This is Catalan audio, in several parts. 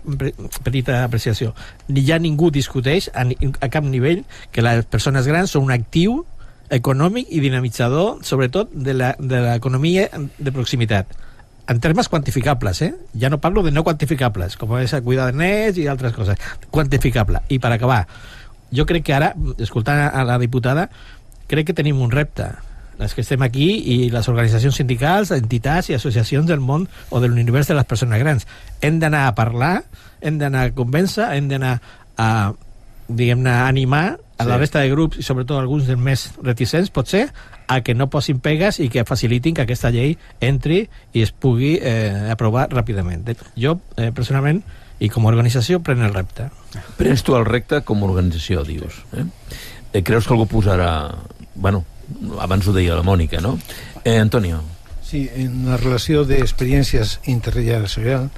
petita apreciació. Ja ningú discuteix a cap nivell que les persones grans són un actiu econòmic i dinamitzador, sobretot de l'economia de proximitat. En termes quantificables, ja no parlo de no quantificables, com és cuidar de nens i altres coses. Quantificable. I per acabar, jo crec que ara, escoltant a la diputada, crec que tenim un repte. Les que estem aquí i les organitzacions sindicals, entitats i associacions del món o de l'univers de les persones grans. Hem d'anar a parlar, hem d'anar a convèncer, hem d'anar a, diguem-ne, animar a la resta de grups, i sobretot alguns dels més reticents, potser, a que no posin pegues i que facilitin que aquesta llei entri i es pugui aprovar ràpidament. Jo, personalment, i com a organització, pren el repte. Prens tu el repte com a organització, dius. Creus que algú posarà... Bueno, abans ho deia la Mònica, no? Antonio. Sí, en la relació d'experiències intergeneracionals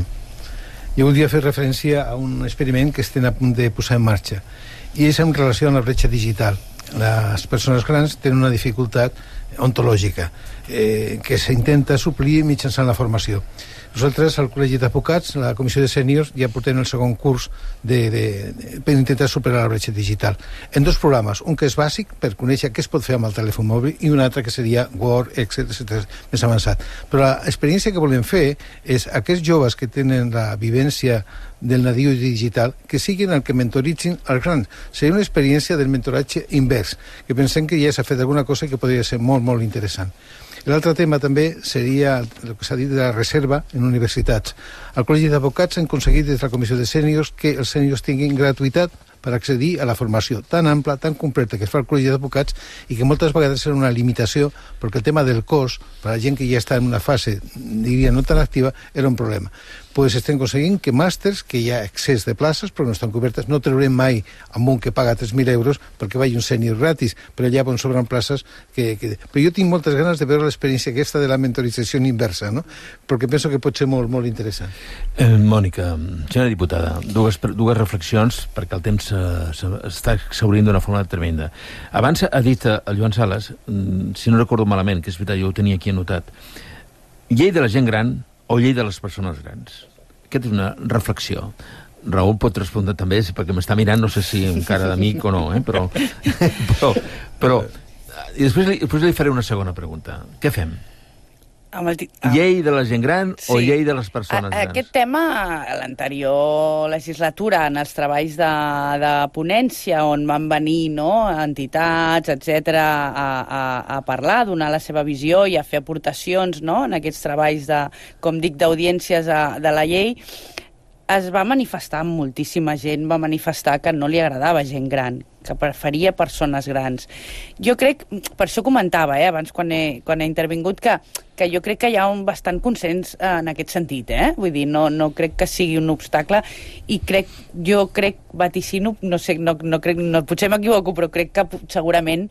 jo voldria fer referència a un experiment que estem a punt de posar en marxa, i és en relació amb la bretxa digital. Les persones grans tenen una dificultat ontològica que s'intenta suplir mitjançant la formació. Nosaltres, al Col·legi d'Advocats, la Comissió de Sèniors, ja portem el segon curs per intentar superar la bretxa digital. En dos programes, un que és bàsic, per conèixer què es pot fer amb el telèfon mòbil, i un altre que seria Word, Excel, etc., més avançat. Però l'experiència que volem fer és aquests joves que tenen la vivència del nadiu digital, que siguin el que mentoritzin els grans. Seria una experiència del mentoratge invers, que pensem que ja s'ha fet alguna cosa que podria ser molt, molt interessant. L'altre tema també seria el que s'ha dit de la reserva en universitats. Al Col·legi d'Advocats hem aconseguit des de la Comissió de Sèniors que els sèniors tinguin gratuïtat per accedir a la formació tan ampla, tan completa que es fa al Col·legi d'Advocats, i que moltes vegades era una limitació perquè el tema del cost, per a la gent que ja està en una fase, diria, no tan activa, era un problema. Pues estem aconseguint que màsters, que hi ha excés de places però no estan cobertes, no traurem mai amb un que paga 3.000 euros perquè vagi un sènior gratis, però allà on sobren places Però jo tinc moltes ganes de veure l'experiència aquesta de la mentorització inversa, no? Perquè penso que pot ser molt, molt interessant. Mònica, senyora diputada, dues reflexions, perquè el temps s'està exhaurint d'una forma tremenda. Abans ha dit el Joan Sales, si no recordo malament, que és veritat, jo ho tenia aquí anotat, llei de la gent gran o llei de les persones grans? Aquesta és una reflexió. Raül pot respondre també, perquè m'està mirant, no sé si amb cara d'amic o no, però i després li faré una segona pregunta. Què fem? Llei de la gent gran o llei de les persones grans? Aquest tema, a l'anterior legislatura, en els treballs de ponència, on van venir entitats, etc., a parlar, a donar la seva visió i a fer aportacions en aquests treballs, com dic, d'audiències de la llei, es va manifestar, moltíssima gent va manifestar que no li agradava gent gran, que preferia persones grans. Jo crec, per això comentava abans quan he intervingut, que jo crec que hi ha un bastant consens en aquest sentit, vull dir, no crec que sigui un obstacle, i jo crec, vaticino, no sé, potser m'equivoco, però crec que segurament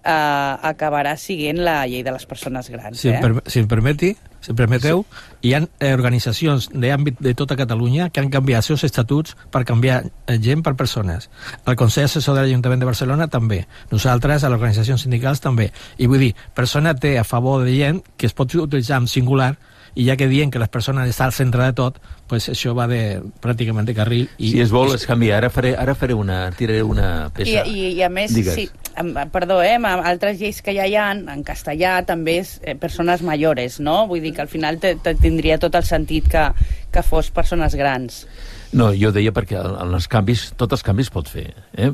acabarà sent la llei de les persones grans. Si em permeteu, hi ha organitzacions d'àmbit de tota Catalunya que han canviat els seus estatuts per canviar gent per persones. El Consell Assessor de l'Ajuntament de Barcelona també. Nosaltres, a les organitzacions sindicals, també. I vull dir, persona té a favor de gent que es pot utilitzar en singular, i ja que diuen que les persones estan al centre de tot, pues això va pràcticament de carril. Si es vol, es canvia. Ara tiraré una peça. I a més, sí, perdó, amb altres lleis que ja hi ha, en castellà també és persones mayores, no? Vull dir que al final tindria tot el sentit que fos persones grans. No, jo deia perquè tots els canvis pot fer.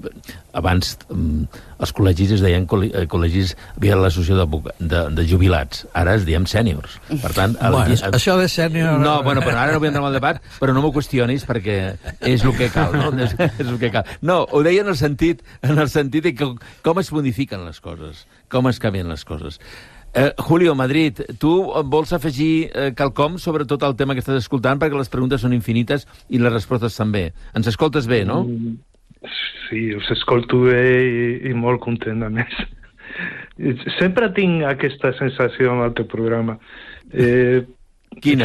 Abans els col·legis es deien col·legis, havia l'associació de jubilats, ara es diem sèniors. Per tant, això de sènior... No, però ara no vull entrar en el debat, però no m'ho qüestionis perquè és el que cal, no? És el que cal. No, ho deia en el sentit de com es modifiquen les coses, com es canvien les coses. Julio, Madrid, tu vols afegir quelcom sobre tot el tema que estàs escoltant, perquè les preguntes són infinites i les respostes també. Ens escoltes bé, no? Sí, us escolto bé i molt content, a més. Sempre tinc aquesta sensació amb el teu programa. Quina?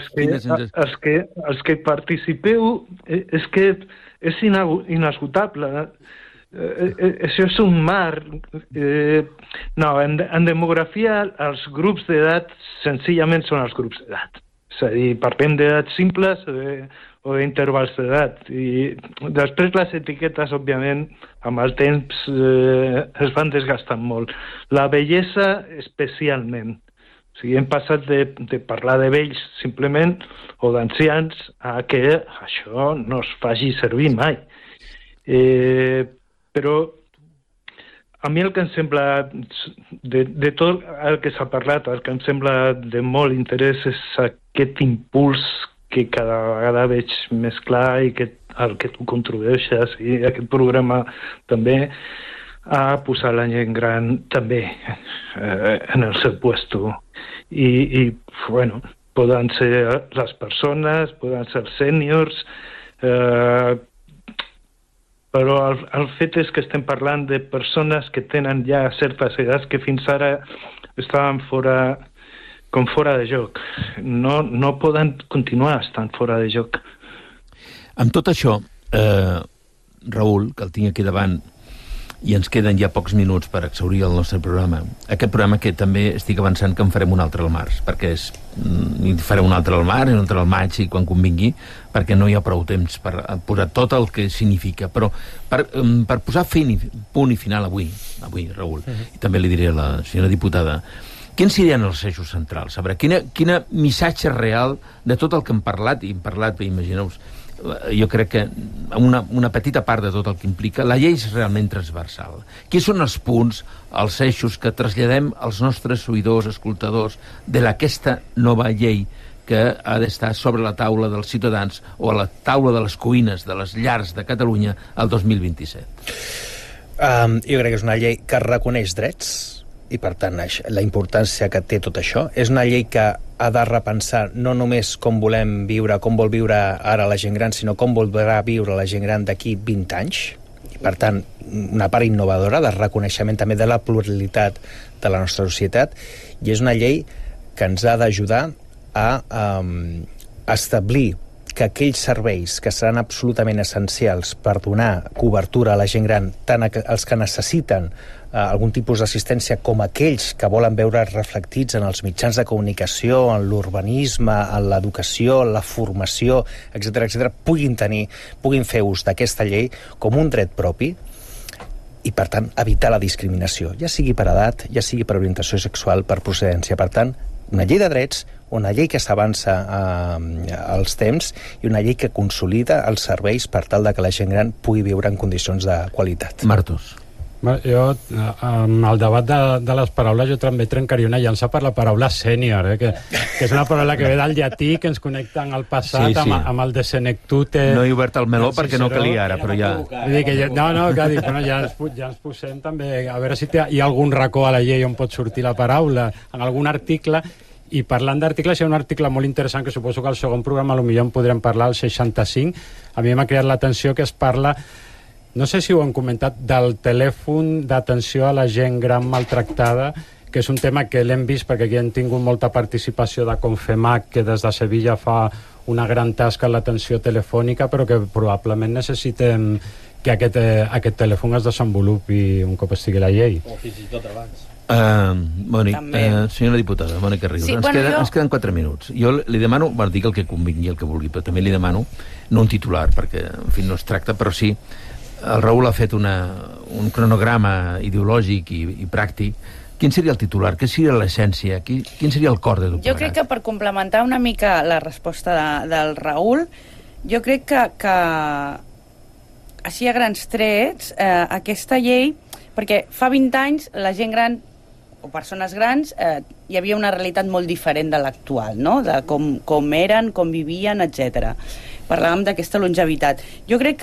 Els que participeu, és que és inesgotable. Això és un mar. No, en demografia els grups d'edat senzillament són els grups d'edat. És a dir, parlem d'edats simples o d'intervals d'edat. I després les etiquetes, òbviament, amb el temps es van desgastant molt. La bellesa, especialment. O sigui, hem passat de parlar de vells, simplement, o d'ancians, a que això no es faci servir mai. Però a mi el que em sembla, de tot el que s'ha parlat, el que em sembla de molt interès és aquest impuls que cada vegada veig més clar i el que tu contribueixes i aquest programa també a posar la gent gran també en el seu puesto. I bueno, poden ser les persones, poden ser sèniors, però el fet és que estem parlant de persones que tenen ja certes edats que fins ara estaven fora de joc. No poden continuar estant fora de joc. Amb tot això, Raül, que el tinc aquí davant, i ens queden ja pocs minuts per exhaurir el nostre programa, aquest programa que també estic avançant que en farem un altre al març, perquè farem un altre al març, un altre al maig, i quan convingui, perquè no hi ha prou temps per posar tot el que significa. Però per posar punt i final avui, Raül, i també li diré a la senyora diputada, quins serien els eixos centrals? A veure, quin missatge real de tot el que hem parlat, imagineu-vos, jo crec que una petita part de tot el que implica, la llei és realment transversal. Quins són els punts, els eixos que traslladem als nostres oïdors, escoltadors, d'aquesta nova llei que ha d'estar sobre la taula dels ciutadans o a la taula de les cuines de les llars de Catalunya el 2027? Jo crec que és una llei que reconeix drets, i per tant la importància que té tot això. És una llei que ha de repensar no només com volem viure, com vol viure ara la gent gran, sinó com voldrà viure la gent gran d'aquí 20 anys. I per tant, una part innovadora de reconeixement també de la pluralitat de la nostra societat, i és una llei que ens ha d'ajudar a establir que aquells serveis que seran absolutament essencials per donar cobertura a la gent gran, tant els que necessiten algun tipus d'assistència com aquells que volen veure reflectits en els mitjans de comunicació, en l'urbanisme, en l'educació, en la formació, etc., puguin fer ús d'aquesta llei com un dret propi i, per tant, evitar la discriminació, ja sigui per edat, ja sigui per orientació sexual, per procedència. Per tant, una llei de drets, una llei que s'avança als temps i una llei que consolida els serveis per tal de que la gent gran pugui viure en condicions de qualitat. Martos. Jo, amb el debat de les paraules, jo també trencaria una llança per la paraula sènior, que és una paraula que ve del llatí, que ens connecta amb el passat, sí. amb el de senectute. No he obert el meló perquè no calia ara, però ja... Ja ens posem també, a veure si hi ha algun racó a la llei on pot sortir la paraula, en algun article. I parlant d'articles, hi ha un article molt interessant que suposo que al segon programa potser en podrem parlar, el 65. A mi m'ha cridat l'atenció que es parla, no sé si ho hem comentat, del telèfon d'atenció a la gent gran maltractada, que és un tema que l'hem vist perquè aquí hem tingut molta participació de Confemac, que des de Sevilla fa una gran tasca en l'atenció telefònica, però que probablement necessitem que aquest telèfon es desenvolupi un cop estigui la llei. O fins i tot abans. Senyora diputada, Mònica Rius, ens queden 4 minuts. Jo li demano, dic el que convingui, el que vulgui, però també li demano, no un titular, perquè en fi no es tracta, però sí, el Raül ha fet un cronograma ideològic i pràctic. Quin seria el titular? Què seria l'essència? Quin seria el cor de tot plegat? Jo crec que per complementar una mica la resposta del Raül, jo crec que així a grans trets, aquesta llei, perquè fa 20 anys la gent gran o persones grans hi havia una realitat molt diferent de l'actual, no? De com eren, com vivien, etc. Parlàvem d'aquesta longevitat. Jo crec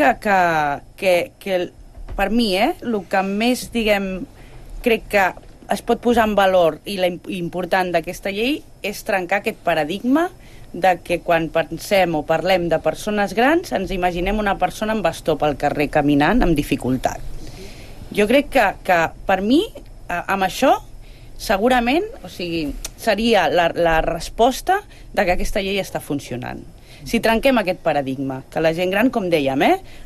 que per mi, el que més, crec que es pot posar en valor i l'important d'aquesta llei és trencar aquest paradigma de que quan pensem o parlem de persones grans ens imaginem una persona amb bastó pel carrer caminant amb dificultat. Jo crec que per mi, amb això, segurament, seria la resposta de que aquesta llei està funcionant. Si trenquem aquest paradigma, que la gent gran, com dèiem,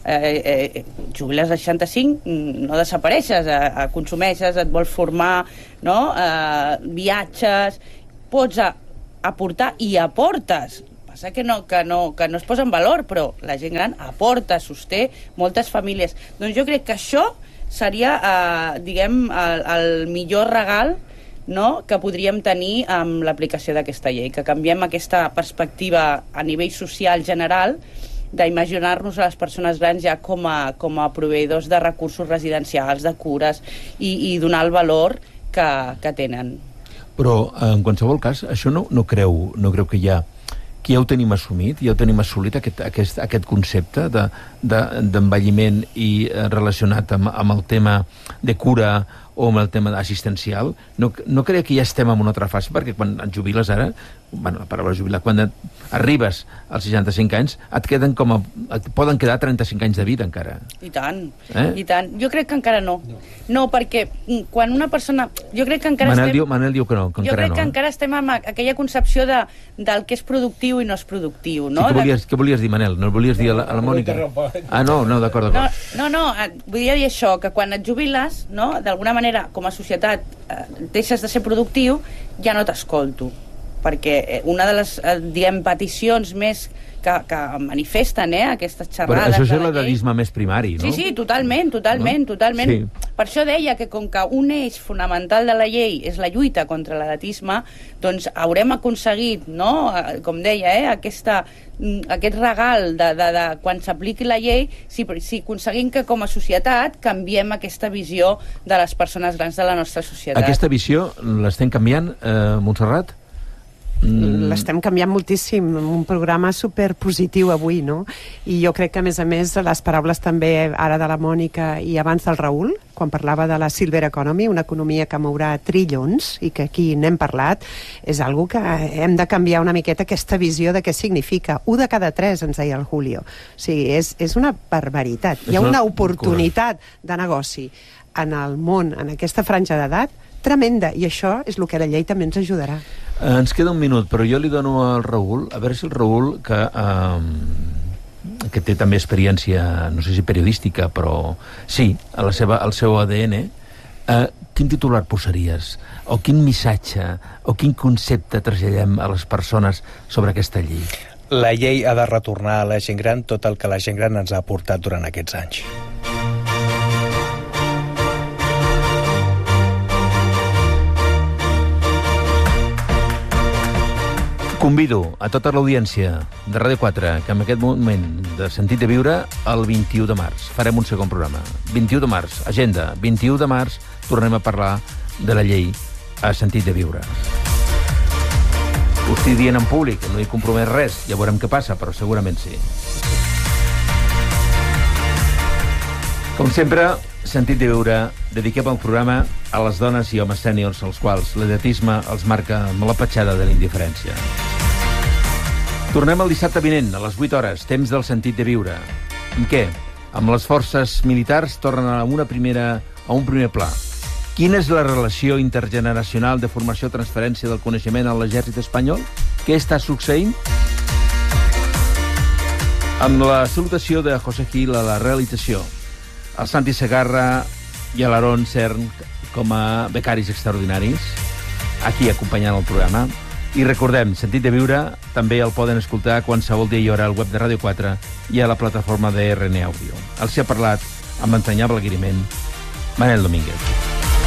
jubiles a 65, no desapareixes, consumeixes, et vols formar, no? Viatges, pots aportar i aportes passa que no es posa en valor, però la gent gran aporta, sosté moltes famílies. Doncs jo crec que això seria, diguem, el millor regal, no?, que podríem tenir amb l'aplicació d'aquesta llei, que canviem aquesta perspectiva a nivell social general d'imaginar-nos a les persones grans ja com a proveïdors de recursos residencials, de cures, i donar el valor que tenen. Però, en qualsevol cas, això no creu que ja ho tenim assumit, ja ho tenim assolit, aquest concepte d'envelliment i relacionat amb el tema de cura o amb el tema assistencial. No crec que ja estem en una altra fase, perquè quan et jubiles ara, la paraula jubilar, quan arribes als 65 anys, et poden quedar 35 anys de vida encara. I tant, i tant. Jo crec que encara no. No, perquè quan una persona... Jo crec que encara Manel diu que no. Jo crec que encara estem amb aquella concepció del que és productiu i no és productiu, no? Què volies dir, Manel? No el volies dir a la Mònica? No, d'acord. No, volia dir això, que quan et jubiles, no, d'alguna manera, com a societat, deixes de ser productiu, ja no t'escolto. Perquè una de les, diguem, peticions més que manifesten aquestes xerrades... Però això és l'edadisme més primari, no? Sí, totalment. Sí. Per això deia que com que un eix fonamental de la llei és la lluita contra l'edatisme, doncs haurem aconseguit, no?, com deia, aquest regal de quan s'apliqui la llei, si aconseguim que com a societat canviem aquesta visió de les persones grans de la nostra societat. Aquesta visió l'estem canviant, Montserrat? L'estem canviant moltíssim, un programa superpositiu avui, no? I jo crec que, a més, les paraules també ara de la Mònica i abans del Raül, quan parlava de la Silver Economy, una economia que mourà trillons, i que aquí n'hem parlat, és algo que hem de canviar una miqueta aquesta visió de què significa. 1 de cada 3, ens deia el Julio. O sigui, és una barbaritat. Hi ha una oportunitat de negoci en el món, en aquesta franja d'edat, tremenda, i això és el que la llei també ens ajudarà. Ens queda un minut, però jo li dono al Raül, a veure si el Raül, que té també experiència, no sé si periodística, però sí, al seu ADN, quin titular posaries? O quin missatge, o quin concepte traslladem a les persones sobre aquesta llei? La llei ha de retornar a la gent gran tot el que la gent gran ens ha aportat durant aquests anys. Convido a tota l'audiència de Ràdio 4 que en aquest moment de Sentit de Viure el 21 de març farem un segon programa. 21 de març, agenda, 21 de març tornem a parlar de la llei a Sentit de Viure. Ho estic dient en públic, no hi compromet res, ja veurem què passa, però segurament sí. Com sempre, Sentit de Viure, dediquem el programa a les dones i homes sèniors als quals l'edatisme els marca amb la petjada de la indiferència. Tornem el dissabte vinent, a les 8 hores, temps del Sentit de Viure. Amb què? Amb les forces militars tornen a un primer pla. Quina és la relació intergeneracional de formació i transferència del coneixement a l'exèrcit espanyol? Què està succeint? Amb la salutació de José Gil a la realització, el Santi Segarra i l'Aaron Cern com a becaris extraordinaris, aquí acompanyant el programa. I recordem, Sentit de Viure també el poden escoltar qualsevol dia i hora al web de Ràdio 4 i a la plataforma de RN Audio. Els hi ha parlat amb entranyable agraïment Manel Domínguez.